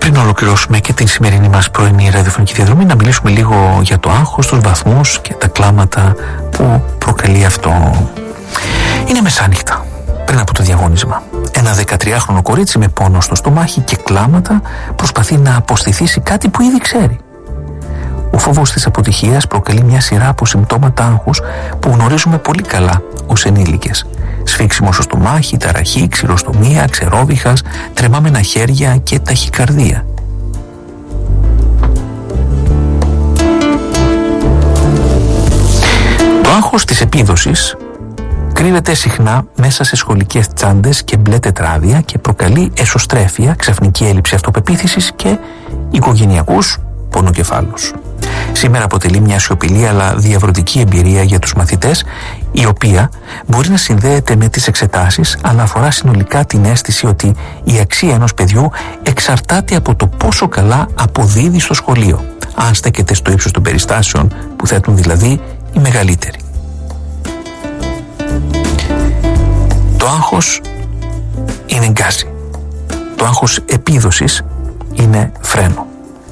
Πριν ολοκληρώσουμε και την σημερινή μας πρωινή ραδιοφωνική διαδρομή, να μιλήσουμε λίγο για το άγχος, τους βαθμούς και τα κλάματα που προκαλεί αυτό. Είναι μεσάνυχτα πριν από το διαγώνισμα. Ένα 13χρονο κορίτσι με πόνο στο στομάχι και κλάματα προσπαθεί να αποστηθήσει κάτι που ήδη ξέρει. Ο φόβος της αποτυχίας προκαλεί μια σειρά από συμπτώματα άγχους που γνωρίζουμε πολύ καλά ως ενήλικες. Σφίξιμο στο στομάχι, ταραχή, ξυλοστομία, ξερόβιχας, τρεμάμενα χέρια και ταχυκαρδία. Το άγχος της επίδοσης κρύβεται συχνά μέσα σε σχολικές τσάντες και μπλε τετράδια και προκαλεί εσωστρέφεια, ξαφνική έλλειψη αυτοπεποίθησης και οικογενειακούς πονοκεφάλους. Σήμερα αποτελεί μια σιωπηλή αλλά διαβρωτική εμπειρία για τους μαθητές, η οποία μπορεί να συνδέεται με τις εξετάσεις, αλλά αφορά συνολικά την αίσθηση ότι η αξία ενός παιδιού εξαρτάται από το πόσο καλά αποδίδει στο σχολείο, αν στέκεται στο ύψος των περιστάσεων που θέτουν δηλαδή οι μεγαλύτεροι. Το άγχος είναι γκάζι. Το άγχος επίδοσης είναι φρένο.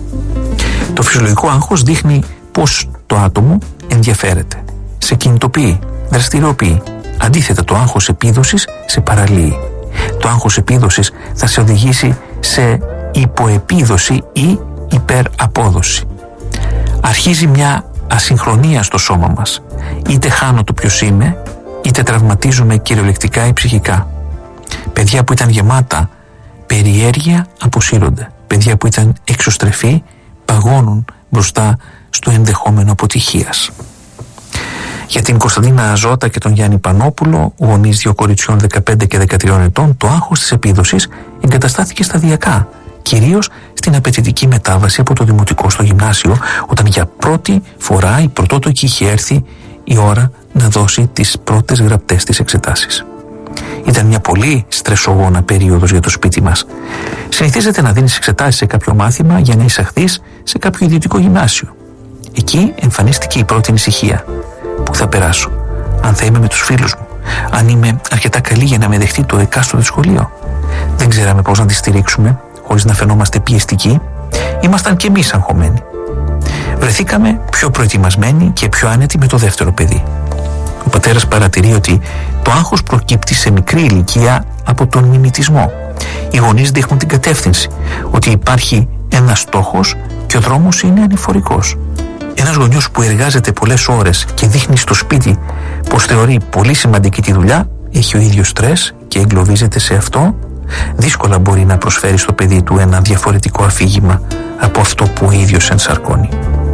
Το φυσιολογικό άγχος δείχνει πως το άτομο ενδιαφέρεται, σε κινητοποιεί, δραστηριοποιεί. Αντίθετα, το άγχος επίδοσης σε παραλύει. Το άγχος επίδοσης θα σε οδηγήσει σε υποεπίδοση ή υπεραπόδοση. Αρχίζει μια ασυγχρονία στο σώμα μας. Είτε χάνω το ποιος είμαι, είτε τραυματίζομαι κυριολεκτικά ή ψυχικά. Παιδιά που ήταν γεμάτα περιέργεια αποσύρονται. Παιδιά που ήταν εξωστρεφή παγώνουν μπροστά στο ενδεχόμενο αποτυχίας. Για την Κωνσταντίνα Ζώτα και τον Γιάννη Πανόπουλο, γονείς δύο κοριτσιών 15 και 13 ετών, το άγχος της επίδοσης εγκαταστάθηκε σταδιακά, κυρίως στην απαιτητική μετάβαση από το δημοτικό στο γυμνάσιο, όταν για πρώτη φορά η πρωτότοκη είχε έρθει η ώρα να δώσει τις πρώτες γραπτές της εξετάσεις. Ήταν μια πολύ στρεσογόνα περίοδος για το σπίτι μας. Συνηθίζεται να δίνεις εξετάσεις σε κάποιο μάθημα για να εισαχθείς σε κάποιο ιδιωτικό γυμνάσιο. Εκεί εμφανίστηκε η πρώτη ανησυχία. Πού θα περάσω, αν θα είμαι με τους φίλους μου, αν είμαι αρκετά καλή για να με δεχτεί το εκάστοτε σχολείο. Δεν ξέραμε πώς να τη στηρίξουμε χωρίς να φαινόμαστε πιεστικοί. Ήμασταν κι εμείς αγχωμένοι. Βρεθήκαμε πιο προετοιμασμένοι και πιο άνετοι με το δεύτερο παιδί. Ο πατέρας παρατηρεί ότι το άγχος προκύπτει σε μικρή ηλικία από τον μιμητισμό. Οι γονείς δείχνουν την κατεύθυνση, ότι υπάρχει ένας στόχος και ο δρόμος είναι ανηφορικός. Ένας γονιός που εργάζεται πολλές ώρες και δείχνει στο σπίτι πως θεωρεί πολύ σημαντική τη δουλειά, έχει ο ίδιος στρες και εγκλωβίζεται σε αυτό, δύσκολα μπορεί να προσφέρει στο παιδί του ένα διαφορετικό αφήγημα από αυτό που ο ίδιος ενσαρκώνει.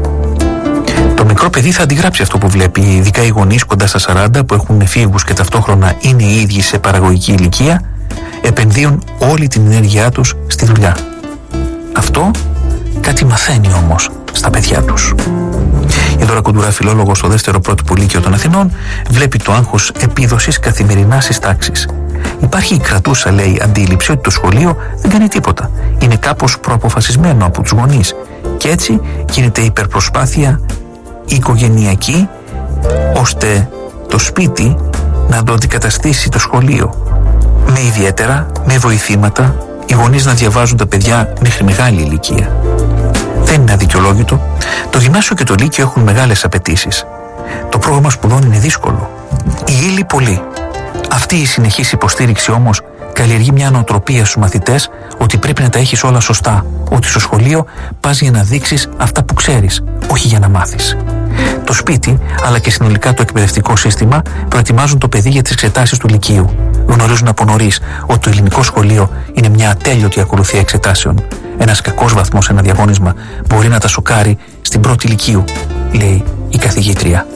Το μικρό παιδί θα αντιγράψει αυτό που βλέπει, ειδικά οι γονείς κοντά στα 40 που έχουν εφήβους και ταυτόχρονα είναι οι ίδιοι σε παραγωγική ηλικία, επενδύουν όλη την ενέργειά τους στη δουλειά. Αυτό κάτι μαθαίνει όμως στα παιδιά τους. Η Δώρα Κουντουρά, φιλόλογος στο δεύτερο πρότυπο λύκειο των Αθηνών, βλέπει το άγχος επίδοσης καθημερινά στις τάξεις. Υπάρχει η κρατούσα, λέει, αντίληψη ότι το σχολείο δεν κάνει τίποτα. Είναι κάπως προαποφασισμένο από τους γονείς και έτσι γίνεται υπερπροσπάθεια οικογενειακή, ώστε το σπίτι να το αντικαταστήσει το σχολείο. Με ιδιαίτερα, με βοηθήματα, οι γονείς να διαβάζουν τα παιδιά μέχρι μεγάλη ηλικία. Δεν είναι αδικαιολόγητο. Το γυμνάσιο και το λύκειο έχουν μεγάλες απαιτήσεις. Το πρόγραμμα σπουδών είναι δύσκολο. Η ύλη πολύ. Αυτή η συνεχής υποστήριξη όμως καλλιεργεί μια νοοτροπία στους μαθητές ότι πρέπει να τα έχεις όλα σωστά, ότι στο σχολείο πας για να δείξεις αυτά που ξέρεις, όχι για να μάθεις. Το σπίτι, αλλά και συνολικά το εκπαιδευτικό σύστημα προετοιμάζουν το παιδί για τις εξετάσεις του λυκείου. Γνωρίζουν από νωρίς ότι το ελληνικό σχολείο είναι μια ατέλειωτη ακολουθία εξετάσεων. Ένας κακός βαθμός σε ένα διαγώνισμα μπορεί να τα σοκάρει στην πρώτη λυκείου, λέει η καθηγήτρια.